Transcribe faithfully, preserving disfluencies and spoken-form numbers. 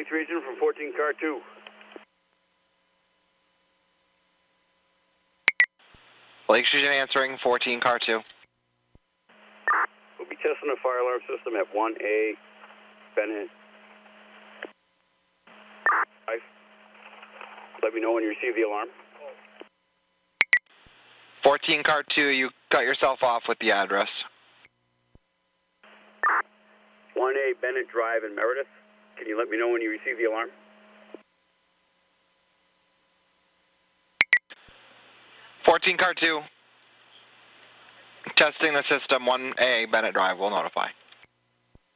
East Region from fourteen car two. Lakes Region answering, fourteen car two. We'll be testing the fire alarm system at one A, Bennett. Let me know when you receive the alarm. fourteen car two, you cut yourself off with the address. one A, Bennett Drive in Meredith. Can you let me know when you receive the alarm? fourteen car two. Testing the system, one A, Bennett Drive, will notify.